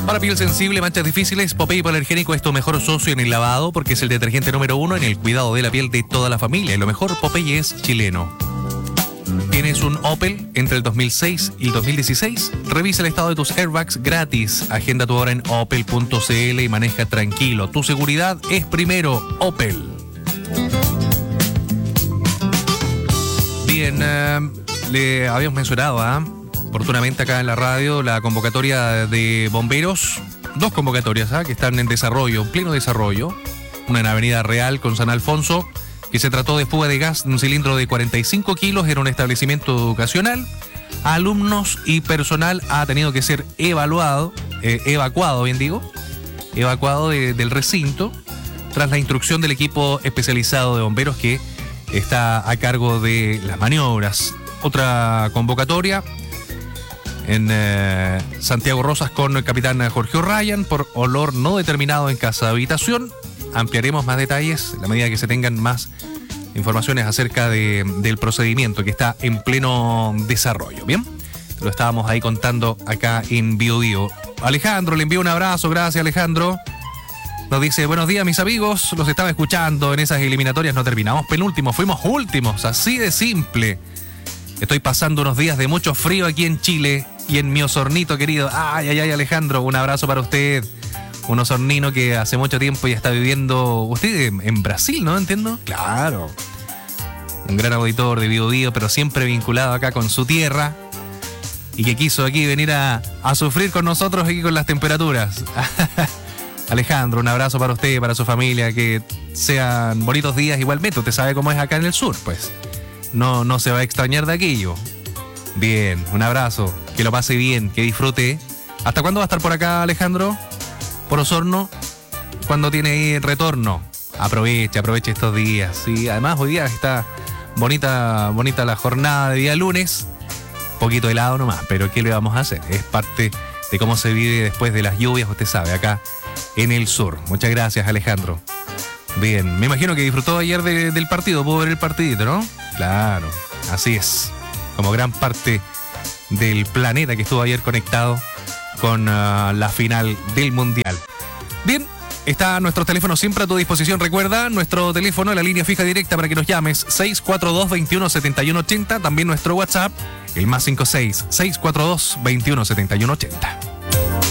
Para piel sensible, manchas difíciles, Popeye Hipoalergénico es tu mejor socio en el lavado porque es el detergente número 1 en el cuidado de la piel de toda la familia. Y lo mejor, Popeye es chileno. ¿Tienes un Opel entre el 2006 y el 2016? Revisa el estado de tus airbags gratis. Agenda tu hora en opel.cl y maneja tranquilo. Tu seguridad es primero, Opel. Bien, le habíamos mencionado, oportunamente acá en la radio, la convocatoria de bomberos. Dos convocatorias que están en desarrollo, en pleno desarrollo. Una en Avenida Real con San Alfonso, que se trató de fuga de gas de un cilindro de 45 kilos en un establecimiento educacional. Alumnos y personal ha tenido que ser evacuado del recinto tras la instrucción del equipo especializado de bomberos que está a cargo de las maniobras. Otra convocatoria en Santiago Rosas con el capitán Jorge O'Ryan por olor no determinado en casa de habitación. Ampliaremos más detalles a medida que se tengan más informaciones acerca del procedimiento que está en pleno desarrollo. Bien, lo estábamos ahí contando acá en Bio Bio. Alejandro, le envío un abrazo, gracias Alejandro. Nos dice, buenos días mis amigos, los estaba escuchando en esas eliminatorias, no terminamos penúltimos, fuimos últimos, así de simple. Estoy pasando unos días de mucho frío aquí en Chile y en mi Osornito querido. Ay, Alejandro, un abrazo para usted. Un osornino que hace mucho tiempo ya está viviendo. Usted en Brasil, ¿no? Entiendo. Claro. Un gran auditor de Bio Bio, pero siempre vinculado acá con su tierra. Y que quiso aquí venir a sufrir con nosotros aquí con las temperaturas. Alejandro, un abrazo para usted, para su familia. Que sean bonitos días igualmente. Usted sabe cómo es acá en el sur, pues. No se va a extrañar de aquello. Bien, un abrazo. Que lo pase bien, que disfrute. ¿Hasta cuándo va a estar por acá, Alejandro? Por Osorno, cuando tiene ahí retorno. Aproveche estos días. Sí, además hoy día está bonita la jornada de día lunes. Poquito helado nomás, pero ¿qué le vamos a hacer? Es parte de cómo se vive después de las lluvias, usted sabe, acá en el sur. Muchas gracias, Alejandro. Bien, me imagino que disfrutó ayer del partido, pudo ver el partidito, ¿no? Claro, así es. Como gran parte del planeta que estuvo ayer conectado con la final del Mundial. Bien, está nuestro teléfono siempre a tu disposición. Recuerda, nuestro teléfono, la línea fija directa para que nos llames, 642-217180. También nuestro WhatsApp, el +56 642-217180.